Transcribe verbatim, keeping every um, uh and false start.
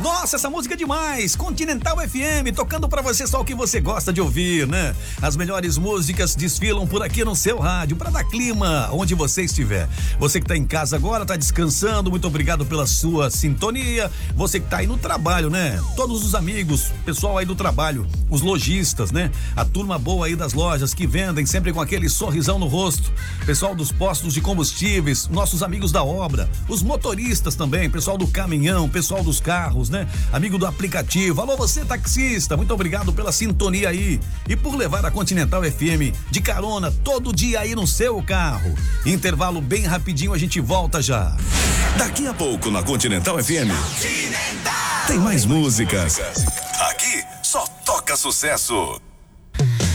Nossa, essa música é demais! Continental F M, tocando pra você só o que você gosta de ouvir, né? As melhores músicas desfilam por aqui no seu rádio, pra dar clima onde você estiver. Você que tá em casa agora, tá descansando, muito obrigado pela sua sintonia. Você que tá aí no trabalho, né? Todos os amigos, pessoal aí do trabalho, os lojistas, né? A turma boa aí das lojas que vendem sempre com aquele sorrisão no rosto. Pessoal dos postos de combustíveis, nossos amigos da obra, os motoristas também, pessoal do caminhão, pessoal dos carros, né? Amigo do aplicativo. Alô, você taxista, muito obrigado pela sintonia aí e por levar a Continental F M de carona todo dia aí no seu carro. Intervalo bem rapidinho, a gente volta já. Daqui a pouco na Continental F M tem mais músicas. Aqui só toca sucesso.